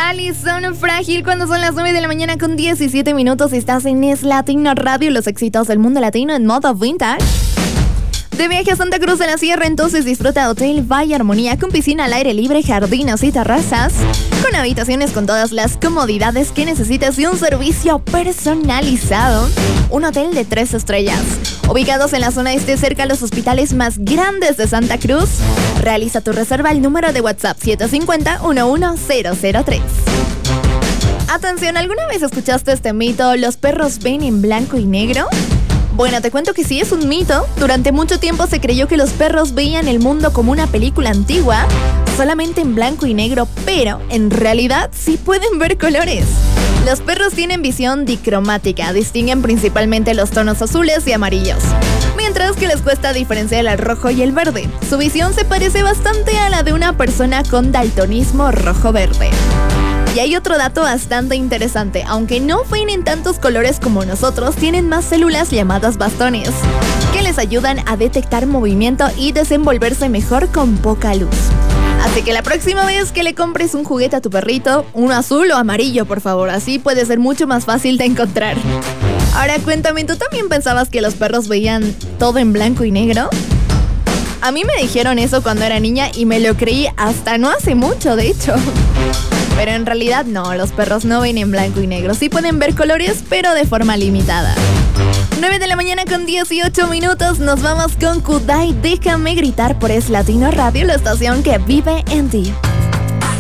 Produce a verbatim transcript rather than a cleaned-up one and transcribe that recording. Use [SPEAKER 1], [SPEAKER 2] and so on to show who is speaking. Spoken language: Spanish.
[SPEAKER 1] Alison Frágil, cuando son las nueve de la mañana con diecisiete minutos. Estás en Es Latino Radio, los éxitos del mundo latino en modo vintage. De viaje a Santa Cruz de la Sierra, entonces disfruta de Hotel Valle Armonía con piscina al aire libre, jardines y terrazas, con habitaciones con todas las comodidades que necesitas y un servicio personalizado. Un hotel de tres estrellas, ubicados en la zona este cerca a los hospitales más grandes de Santa Cruz. Realiza tu reserva al número de WhatsApp siete cinco cero, uno uno cero cero tres. Atención, ¿alguna vez escuchaste este mito? ¿Los perros ven en blanco y negro? Bueno, te cuento que sí es un mito. Durante mucho tiempo se creyó que los perros veían el mundo como una película antigua, solamente en blanco y negro, pero en realidad sí pueden ver colores. Los perros tienen visión dicromática, distinguen principalmente los tonos azules y amarillos, mientras que les cuesta diferenciar el rojo y el verde. Su visión se parece bastante a la de una persona con daltonismo rojo-verde. Y hay otro dato bastante interesante. Aunque no ven en tantos colores como nosotros, tienen más células llamadas bastones, que les ayudan a detectar movimiento y desenvolverse mejor con poca luz. Así que la próxima vez que le compres un juguete a tu perrito, uno azul o amarillo, por favor. Así puede ser mucho más fácil de encontrar. Ahora cuéntame, ¿tú también pensabas que los perros veían todo en blanco y negro? A mí me dijeron eso cuando era niña y me lo creí hasta no hace mucho, de hecho. Pero en realidad no, los perros no ven en blanco y negro. Sí pueden ver colores, pero de forma limitada. nueve de la mañana con dieciocho minutos. Nos vamos con Kudai. Déjame gritar por Es Latino Radio, la estación que vive en ti.